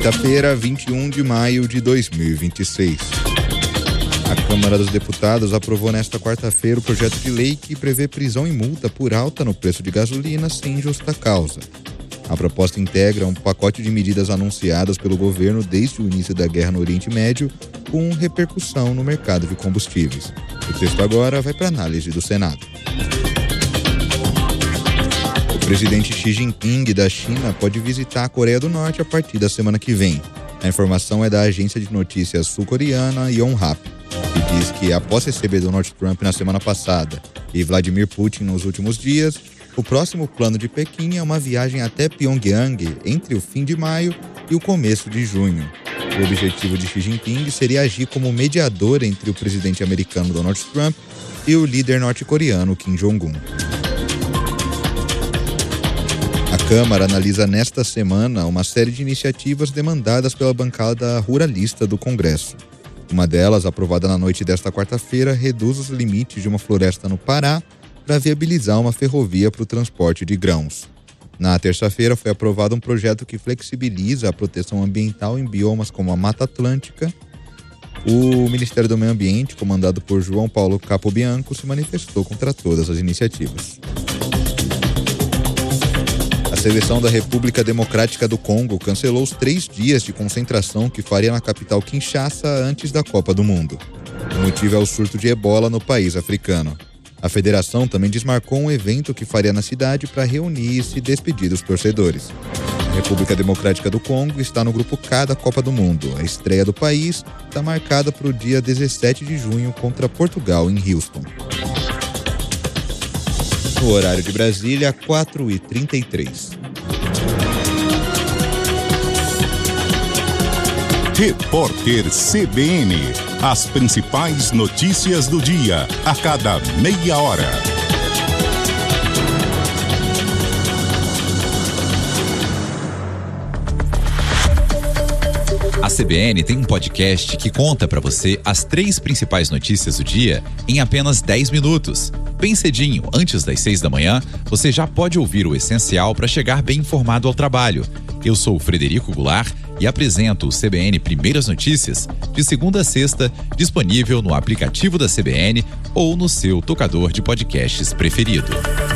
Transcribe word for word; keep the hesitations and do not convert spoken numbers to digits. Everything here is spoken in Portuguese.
Quinta-feira, vinte e um de maio de dois mil e vinte e seis. A Câmara dos Deputados aprovou nesta quarta-feira o projeto de lei que prevê prisão e multa por alta no preço de gasolina sem justa causa. A proposta integra um pacote de medidas anunciadas pelo governo desde o início da guerra no Oriente Médio, com repercussão no mercado de combustíveis. O texto agora vai para análise do Senado. O presidente Xi Jinping da China pode visitar a Coreia do Norte a partir da semana que vem. A informação é da agência de notícias sul-coreana Yonhap, que diz que após receber Donald Trump na semana passada e Vladimir Putin nos últimos dias, o próximo plano de Pequim é uma viagem até Pyongyang entre o fim de maio e o começo de junho. O objetivo de Xi Jinping seria agir como mediador entre o presidente americano Donald Trump e o líder norte-coreano Kim Jong-un. A Câmara analisa nesta semana uma série de iniciativas demandadas pela bancada ruralista do Congresso. Uma delas, aprovada na noite desta quarta-feira, reduz os limites de uma floresta no Pará para viabilizar uma ferrovia para o transporte de grãos. Na terça-feira foi aprovado um projeto que flexibiliza a proteção ambiental em biomas como a Mata Atlântica. O Ministério do Meio Ambiente, comandado por João Paulo Capobianco, se manifestou contra todas as iniciativas. A seleção da República Democrática do Congo cancelou os três dias de concentração que faria na capital Kinshasa antes da Copa do Mundo. O motivo é o surto de ebola no país africano. A federação também desmarcou um evento que faria na cidade para reunir e se despedir dos torcedores. A República Democrática do Congo está no grupo K da Copa do Mundo. A estreia do país está marcada para o dia dezessete de junho contra Portugal em Houston. No horário de Brasília, quatro e trinta e três. Repórter C B N. As principais notícias do dia, a cada meia hora. A C B N tem um podcast que conta para você as três principais notícias do dia em apenas dez minutos. Bem cedinho, antes das seis da manhã, você já pode ouvir o essencial para chegar bem informado ao trabalho. Eu sou o Frederico Goulart e apresento o C B N Primeiras Notícias de segunda a sexta, disponível no aplicativo da C B N ou no seu tocador de podcasts preferido.